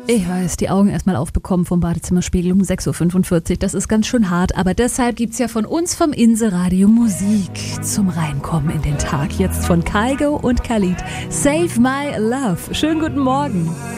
Ich weiß, die Augen erstmal aufbekommen vom Badezimmerspiegel um 6.45 Uhr. Das ist ganz schön hart, aber deshalb gibt's ja von uns vom Insel-Radio Musik zum Reinkommen in den Tag. Jetzt von Kygo und Khalid. Save My Love. Schönen guten Morgen.